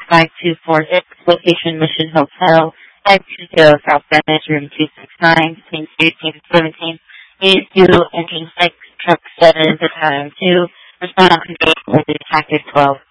5246, location Mission Hotel, 520 South Bennett, room 269, between 18 and 17. Please do engine 6, truck 7, battalion 2, respond on control with detective 12.